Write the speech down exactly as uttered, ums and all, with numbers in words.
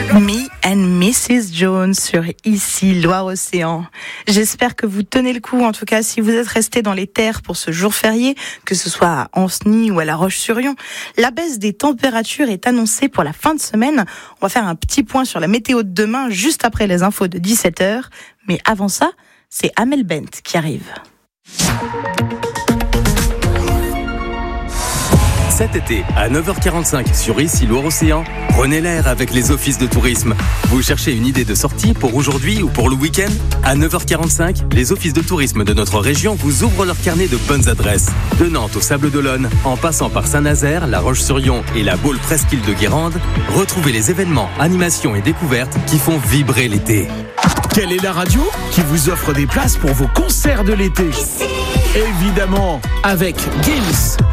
Me and missus Jones sur Ici Loire-Océan. J'espère que vous tenez le coup, en tout cas si vous êtes restés dans les terres pour ce jour férié, que ce soit à Ancenis ou à La Roche-sur-Yon. La baisse des températures est annoncée pour la fin de semaine. On va faire un petit point sur la météo de demain, juste après les infos de dix-sept heures. Mais avant ça, c'est Amel Bent qui arrive. Cet été, à neuf heures quarante-cinq sur Ici Loire-Océan, prenez l'air avec les offices de tourisme. Vous cherchez une idée de sortie pour aujourd'hui ou pour le week-end ? À neuf heures quarante-cinq, les offices de tourisme de notre région vous ouvrent leur carnet de bonnes adresses. De Nantes au Sable d'Olonne, en passant par Saint-Nazaire, La Roche-sur-Yon et la Baule Presqu'île de Guérande, retrouvez les événements, animations et découvertes qui font vibrer l'été. Quelle est la radio qui vous offre des places pour vos concerts de l'été ? Évidemment, avec Gims.